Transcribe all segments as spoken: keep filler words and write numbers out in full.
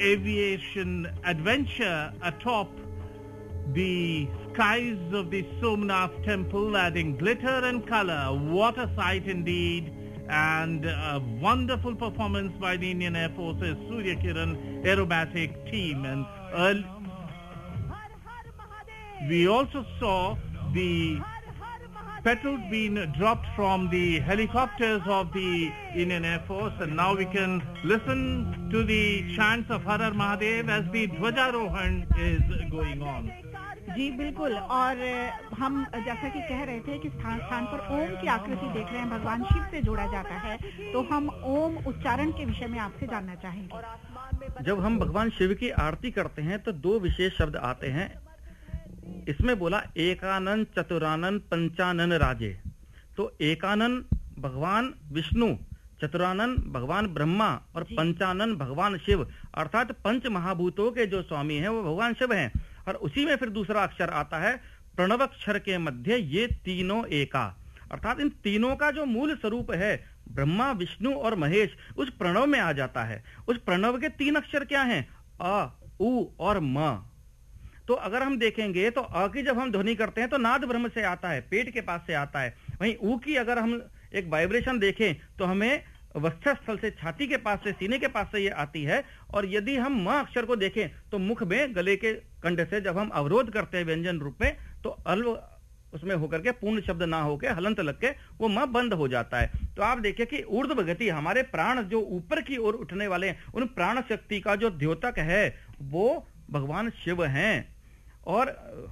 aviation adventure atop the skies of the Somnath temple, adding glitter and color. What a sight indeed, and a wonderful performance by the Indian Air Force's Surya Kiran aerobatic team. And early, we also saw the petals being dropped from the helicopters of the Indian Air Force, and now we can listen to the chants of Har Har Mahadev as the Dhwajarohan is going on. जी बिल्कुल, और हम जैसा कि कह रहे थे कि स्थान स्थान पर ओम की आकृति देख रहे हैं, भगवान शिव से जोड़ा जाता है, तो हम ओम उच्चारण के विषय में आपसे जानना चाहेंगे। जब हम भगवान शिव की आरती करते हैं तो दो विशेष शब्द आते हैं। इसमें बोला एकानन चतुरानन पंचानन राजे। तो एकानन भगवान विष्णु, चतुरानन भगवान ब्रह्मा और पंचानन भगवान शिव, अर्थात पंच महाभूतों के जो स्वामी हैं वो भगवान शिव हैं। और उसी में फिर दूसरा अक्षर आता है प्रणव अक्षर के मध्य ये तीनों एका, अर्थात इन तीनों का जो मूल स्वरूप है ब्रह्मा विष्णु और महेश उस प्रणव में आ जाता है। उस प्रणव के तीन अक्षर क्या हैं? अ, उ और म। तो अगर हम देखेंगे तो अ की जब हम ध्वनि करते हैं तो नाद ब्रह्म से आता है, पेट के पास से आता है। वहीं उ की अगर हम एक वाइब्रेशन देखें तो हमें वक्षस्थल से, छाती के पास से, सीने के पास से ये आती है। और यदि हम म अक्षर को देखें तो मुख में, गले के कंठ से जब हम अवरोध करते हैं व्यंजन रूप में तो अल्व उसमें होकर के पूर्ण शब्द ना होके हलंत लग के वो म बंद हो जाता है। तो आप देखिए कि ऊर्ध्व गति, हमारे प्राण जो ऊपर की ओर उठने वाले हैं, उन प्राण शक्ति का जो द्योतक है वो भगवान शिव हैं। और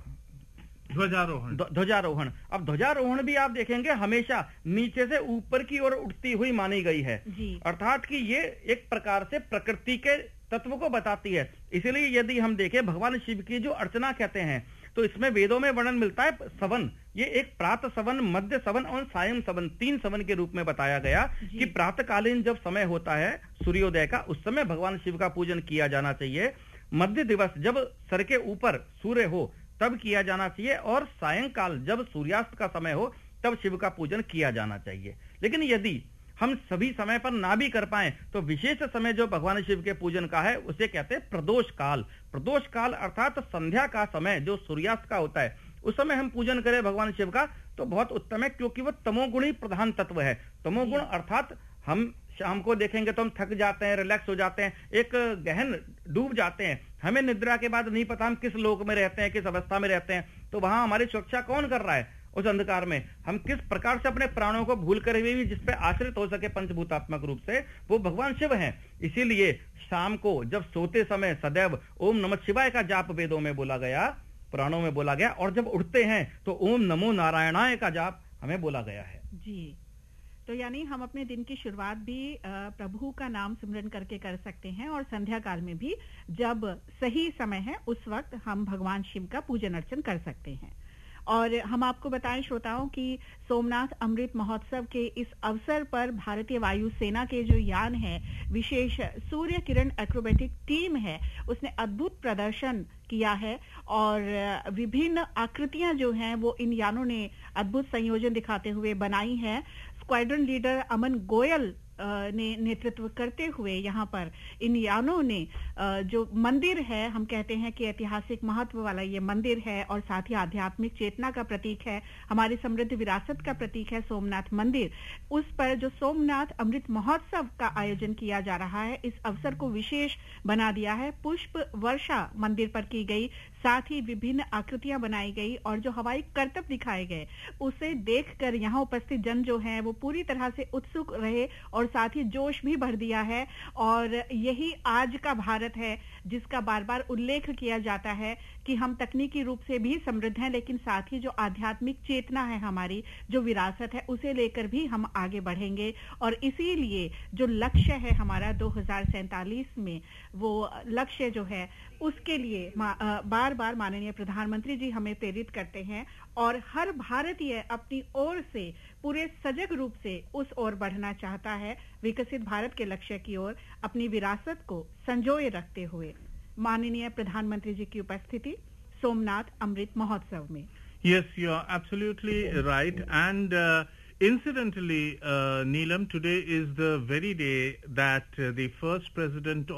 ध्वजारोहण ध्वजारोहण अब ध्वजारोहण भी आप देखेंगे हमेशा नीचे से ऊपर की ओर उठती हुई मानी गई है, अर्थात कि ये एक प्रकार से प्रकृति के तत्व को बताती है। इसलिए यदि हम देखें भगवान शिव की जो अर्चना कहते हैं तो इसमें वेदों में वर्णन मिलता है सवन, ये एक प्रातः सवन, मध्य सवन और सायं सवन, तीन सवन के रूप में बताया गया कि प्रातःकालीन जब समय होता है सूर्योदय का, उस समय भगवान शिव का पूजन किया जाना चाहिए। मध्य दिवस जब सर के ऊपर सूर्य हो तब किया जाना चाहिए, और सायंकाल जब सूर्यास्त का समय हो तब शिव का पूजन किया जाना चाहिए। लेकिन यदि हम सभी समय पर ना भी कर पाए तो विशेष समय जो भगवान शिव के पूजन का है उसे कहते हैं प्रदोष काल। प्रदोष काल अर्थात संध्या का समय जो सूर्यास्त का होता है, उस समय हम पूजन करें भगवान शिव का तो बहुत उत्तम है, क्योंकि वो तमोगुणी प्रधान तत्व है। तमोगुण अर्थात हम शाम को देखेंगे तो हम थक जाते हैं, रिलैक्स हो जाते हैं, एक गहन डूब जाते हैं, हमें निद्रा के बाद नहीं पता हम किस लोक में रहते हैं, किस अवस्था में रहते हैं। तो वहां हमारी सुरक्षा कौन कर रहा है? उस अंधकार में हम किस प्रकार से अपने प्राणों को भूल कर भी जिस पे आश्रित हो सके पंचभूतात्मक रूप से, वो भगवान शिव हैं। इसीलिए शाम को जब सोते समय सदैव ओम नमः शिवाय का जाप वेदों में बोला गया, पुराणों में बोला गया, और जब उठते हैं तो ओम नमो नारायणाय का जाप हमें बोला गया है। जी, तो यानी हम अपने दिन की शुरुआत भी प्रभु का नाम सिमरन करके कर सकते हैं, और संध्या काल में भी जब सही समय है उस वक्त हम भगवान शिव का पूजन अर्चन कर सकते हैं। और हम आपको बताएं श्रोताओं कि सोमनाथ अमृत महोत्सव के इस अवसर पर भारतीय वायुसेना के जो यान है, विशेष सूर्य किरण एक्रोबेटिक टीम है, उसने अद्भुत प्रदर्शन किया है। और विभिन्न आकृतियां जो हैं वो इन यानों ने अद्भुत संयोजन दिखाते हुए बनाई है। स्क्वाड्रन लीडर अमन गोयल ने नेतृत्व करते हुए यहाँ पर इन यानों ने जो मंदिर है, हम कहते हैं कि ऐतिहासिक महत्व वाला ये मंदिर है और साथ ही आध्यात्मिक चेतना का प्रतीक है, हमारी समृद्ध विरासत का प्रतीक है सोमनाथ मंदिर। उस पर जो सोमनाथ अमृत महोत्सव का आयोजन किया जा रहा है, इस अवसर को विशेष बना दिया है। पुष्प वर्षा मंदिर पर की गई, साथ ही विभिन्न आकृतियां बनाई गई और जो हवाई करतब दिखाए गए उसे देखकर यहाँ उपस्थित जन जो है वो पूरी तरह से उत्सुक रहे और साथ ही जोश भी भर दिया है। और यही आज का भारत है जिसका बार बार उल्लेख किया जाता है कि हम तकनीकी रूप से भी समृद्ध हैं, लेकिन साथ ही जो आध्यात्मिक चेतना है, हमारी जो विरासत है, उसे लेकर भी हम आगे बढ़ेंगे। और इसीलिए जो लक्ष्य है हमारा दो हजार सैंतालीस में, वो लक्ष्य जो है उसके लिए बार बार माननीय प्रधानमंत्री जी हमें प्रेरित करते हैं और हर भारतीय अपनी ओर से पूरे सजग रूप से उस ओर बढ़ना चाहता है, विकसित भारत के लक्ष्य की ओर, अपनी विरासत को संजोए रखते हुए। माननीय प्रधानमंत्री जी की उपस्थिति सोमनाथ अमृत महोत्सव में। Yes, you are absolutely right. And uh, incidentally, uh, Neelam, today is the very day that uh, the first president